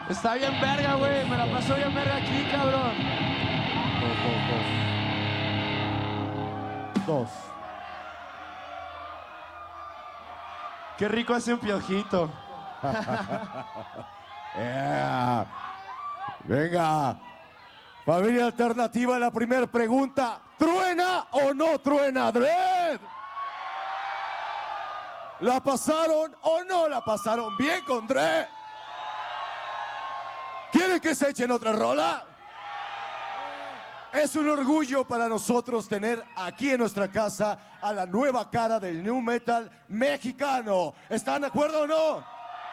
Está bien verga, güey. Me la paso bien verga aquí, cabrón. Dos. Qué rico hace un piojito. Yeah. Venga. Familia Alternativa, la primera pregunta. ¿Truena o no truena, Dredd? ¿La pasaron o no la pasaron bien con Dredd? ¿Quieren que se echen otra rola? Es un orgullo para nosotros tener aquí en nuestra casa a la nueva cara del nu metal mexicano. ¿Están de acuerdo o no?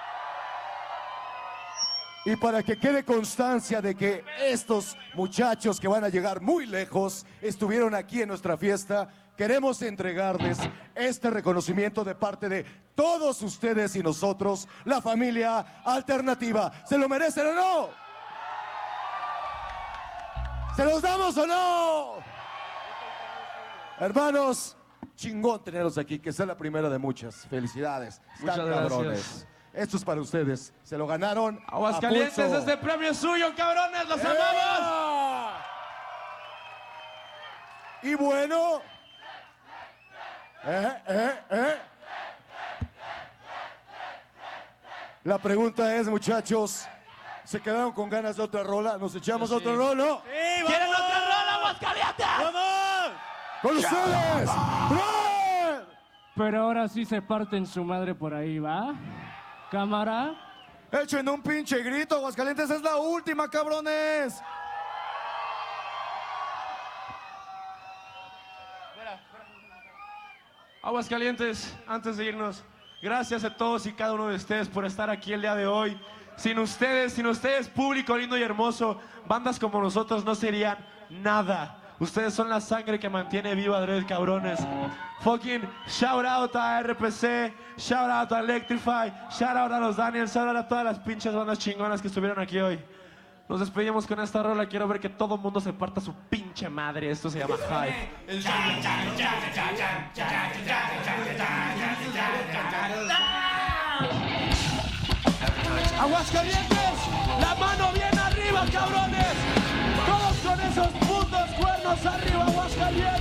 Y para que quede constancia de que estos muchachos que van a llegar muy lejos estuvieron aquí en nuestra fiesta, queremos entregarles este reconocimiento de parte de todos ustedes y nosotros, la familia Alternativa. ¿Se lo merecen o no? ¿Se los damos o no? Hermanos, chingón tenerlos aquí, que sea la primera de muchas. Felicidades. Muchas Están gracias. cabrones. Esto es para ustedes. Se lo ganaron. Aguascalientes, a pulso. este premio es suyo, cabrones. ¡Los amamos! Y bueno. La pregunta es, muchachos, ¿se quedaron con ganas de otra rola? ¿Nos echamos otra rola? ¿Quieren otra rola, Aguascalientes? ¡Vamos! ¡Con ustedes! ¡Dredd! Pero ahora sí se parten su madre por ahí, ¿va? Cámara. Echen un pinche grito, Aguascalientes, es la última, cabrones. Aguascalientes, antes de irnos, gracias a todos y cada uno de ustedes por estar aquí el día de hoy. Sin ustedes, público lindo y hermoso, bandas como nosotros no serían nada. Ustedes son la sangre que mantiene viva Dredd, cabrones. Fucking shout out a RPC, shout out a Electrify, shout out a los Daniels, shout out a todas las pinches bandas chingonas que estuvieron aquí hoy. Nos despedimos con esta rola, quiero ver que todo el mundo se parta su pinche madre. Esto se llama Hype. Aguascalientes, la mano bien arriba, cabrones. Todos con esos putos cuernos arriba, Aguascalientes.